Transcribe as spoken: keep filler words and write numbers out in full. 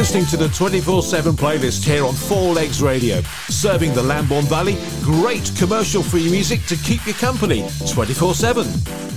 listening to the twenty-four seven playlist here on Four Legs Radio. Serving the Lambourne Valley, great commercial-free music to keep you company twenty-four seven.